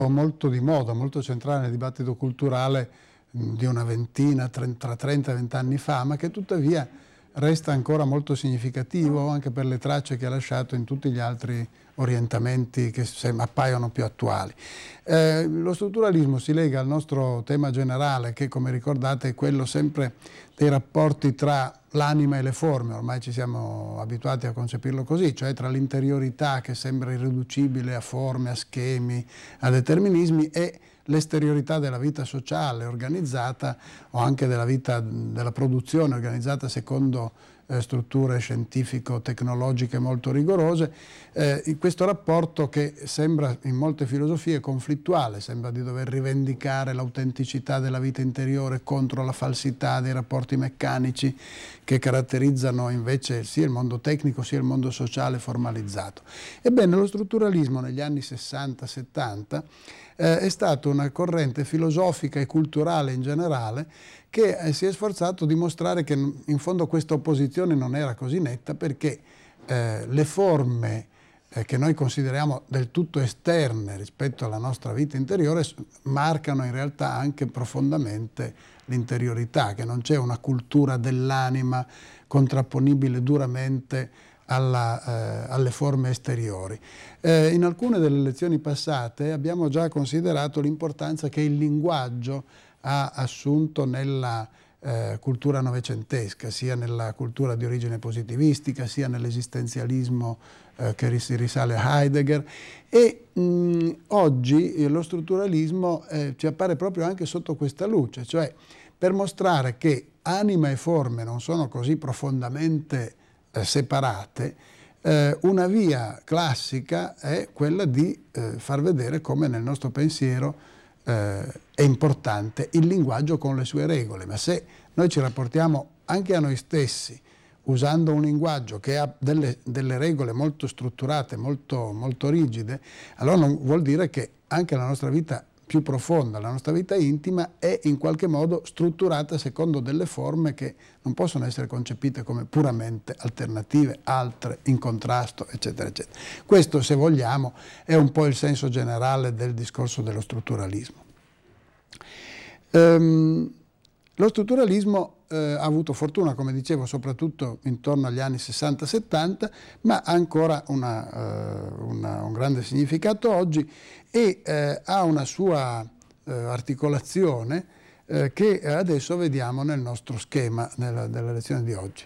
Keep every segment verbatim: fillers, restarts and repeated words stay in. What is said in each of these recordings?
molto di moda, molto centrale nel dibattito culturale di una ventina, tra trenta e venti anni fa, ma che tuttavia resta ancora molto significativo anche per le tracce che ha lasciato in tutti gli altri orientamenti che appaiono più attuali. Eh, lo strutturalismo si lega al nostro tema generale, che come ricordate è quello sempre dei rapporti tra l'anima e le forme. Ormai ci siamo abituati a concepirlo così, cioè tra l'interiorità che sembra irriducibile a forme, a schemi, a determinismi, e l'esteriorità della vita sociale organizzata, o anche della vita della produzione organizzata secondo eh, strutture scientifico-tecnologiche molto rigorose. Eh, in questo rapporto, che sembra in molte filosofie conflittuale, sembra di dover rivendicare l'autenticità della vita interiore contro la falsità dei rapporti meccanici che caratterizzano invece sia il mondo tecnico sia il mondo sociale formalizzato. Ebbene, lo strutturalismo negli anni sessanta settanta eh, è stata una corrente filosofica e culturale in generale che eh, si è sforzato di mostrare che in fondo questa opposizione non era così netta, perché eh, le forme eh, che noi consideriamo del tutto esterne rispetto alla nostra vita interiore marcano in realtà anche profondamente l'interiorità, che non c'è una cultura dell'anima contrapponibile duramente alla, eh, alle forme esteriori. Eh, in alcune delle lezioni passate abbiamo già considerato l'importanza che il linguaggio ha assunto nella eh, cultura novecentesca, sia nella cultura di origine positivistica, sia nell'esistenzialismo eh, che si risale a Heidegger, e mh, oggi eh, lo strutturalismo eh, ci appare proprio anche sotto questa luce, cioè per mostrare che anima e forme non sono così profondamente eh, separate. Eh, una via classica è quella di eh, far vedere come nel nostro pensiero eh, è importante il linguaggio con le sue regole, ma se noi ci rapportiamo anche a noi stessi usando un linguaggio che ha delle, delle regole molto strutturate, molto, molto rigide, allora non vuol dire che anche la nostra vita più profonda, la nostra vita intima, è in qualche modo strutturata secondo delle forme che non possono essere concepite come puramente alternative, altre, in contrasto, eccetera, eccetera. Questo, se vogliamo, è un po' il senso generale del discorso dello strutturalismo. Ehm, lo strutturalismo eh, ha avuto fortuna, come dicevo, soprattutto intorno agli anni sessanta settanta, ma ha ancora una, eh, una, un grande significato oggi, e eh, ha una sua eh, articolazione eh, che adesso vediamo nel nostro schema nella, della lezione di oggi.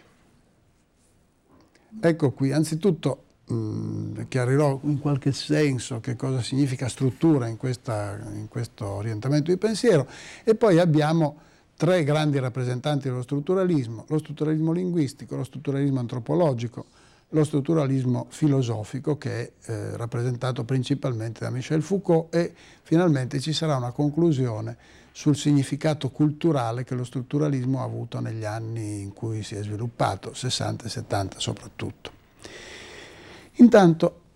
Ecco qui, anzitutto mh, chiarirò in qualche senso che cosa significa struttura in, questa, in questo orientamento di pensiero, e poi abbiamo tre grandi rappresentanti dello strutturalismo: lo strutturalismo linguistico, lo strutturalismo antropologico, lo strutturalismo filosofico, che è eh, rappresentato principalmente da Michel Foucault, e finalmente ci sarà una conclusione sul significato culturale che lo strutturalismo ha avuto negli anni in cui si è sviluppato, sessanta e settanta soprattutto. Intanto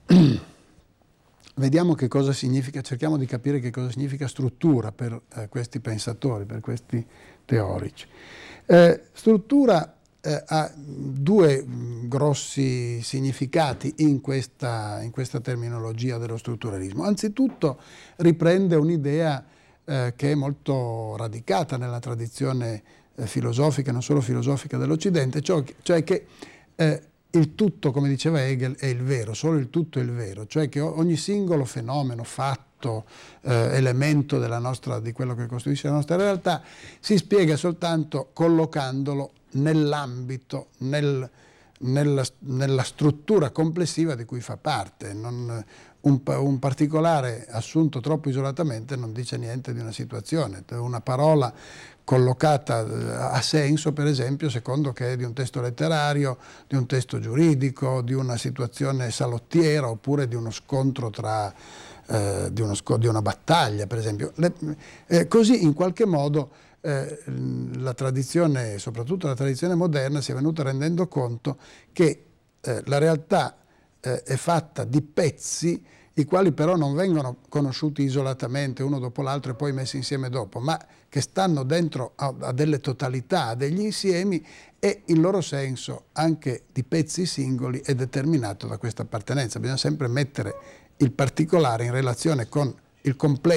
vediamo che cosa significa, cerchiamo di capire che cosa significa struttura per eh, questi pensatori, per questi teorici. Eh, struttura Eh, ha due grossi significati in questa, in questa terminologia dello strutturalismo. Anzitutto riprende un'idea eh, che è molto radicata nella tradizione eh, filosofica, non solo filosofica dell'Occidente, cioè, cioè che eh, il tutto, come diceva Hegel, è il vero, solo il tutto è il vero, cioè che ogni singolo fenomeno, fatto, eh, elemento della nostra, di quello che costituisce la nostra realtà, si spiega soltanto collocandolo nell'ambito, nel, nella, nella struttura complessiva di cui fa parte. Non, un, un particolare assunto troppo isolatamente non dice niente di una situazione. Una parola collocata a senso, per esempio, secondo che è di un testo letterario, di un testo giuridico, di una situazione salottiera, oppure di uno scontro tra eh, di, uno, di una battaglia, per esempio. Le, eh, così in qualche modo Eh, la tradizione, soprattutto la tradizione moderna, si è venuta rendendo conto che eh, la realtà eh, è fatta di pezzi, i quali però non vengono conosciuti isolatamente uno dopo l'altro e poi messi insieme dopo, ma che stanno dentro a, a delle totalità, a degli insiemi, e il loro senso, anche di pezzi singoli, è determinato da questa appartenenza. Bisogna sempre mettere il particolare in relazione con il complesso